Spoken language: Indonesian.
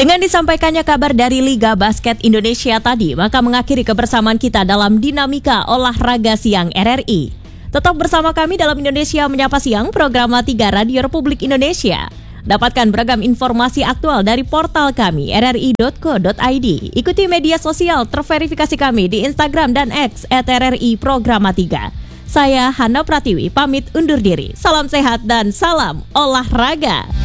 Dengan disampaikannya kabar dari Liga Basket Indonesia tadi, maka mengakhiri kebersamaan kita dalam Dinamika Olahraga Siang RRI. Tetap bersama kami dalam Indonesia Menyapa Siang, program Matiga Radio Republik Indonesia. Dapatkan beragam informasi aktual dari portal kami, rri.co.id. Ikuti media sosial terverifikasi kami di Instagram dan X @RRI Programa 3. Saya Hana Pratiwi, pamit undur diri. Salam sehat dan salam olahraga.